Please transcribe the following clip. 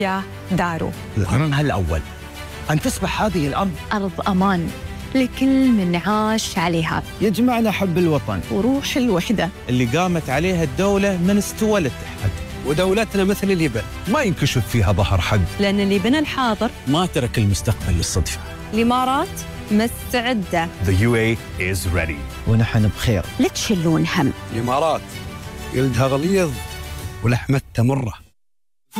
يا دارو. الغرض الأول أن تصبح هذه الأرض أرض أمان لكل من عاش عليها، يجمعنا حب الوطن وروح الوحدة اللي قامت عليها الدولة من استوى الاتحاد. ودولتنا مثل الليبن ما ينكشف فيها ظهر حق، لأن اللي بنى الحاضر ما ترك المستقبل للصدفة. الإمارات مستعدة. The UAE is ready. ونحن بخير. لا تشلون هم. الإمارات جلدها غليظ ولحمتها مرة.